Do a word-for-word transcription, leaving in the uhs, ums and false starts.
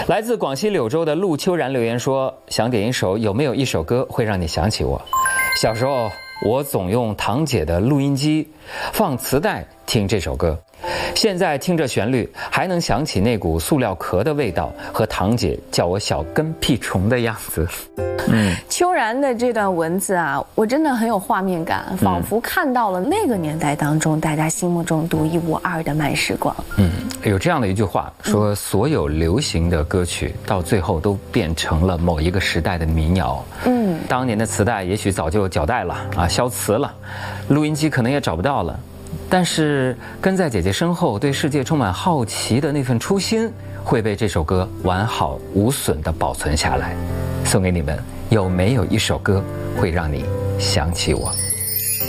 来自广西柳州的陆秋然留言说，想点一首有没有一首歌会让你想起我？小时候我总用堂姐的录音机放磁带听这首歌，现在听着旋律还能想起那股塑料壳的味道和堂姐叫我小跟屁虫的样子。 嗯，秋然的这段文字啊，我真的很有画面感，仿佛看到了那个年代当中大家心目中独一无二的慢时光。 嗯，有这样的一句话说，所有流行的歌曲到最后都变成了某一个时代的民谣。嗯，当年的磁带也许早就绞带了啊，消磁了，录音机可能也找不到了，但是跟在姐姐身后对世界充满好奇的那份初心会被这首歌完好无损地保存下来。送给你们，有没有一首歌会让你想起我？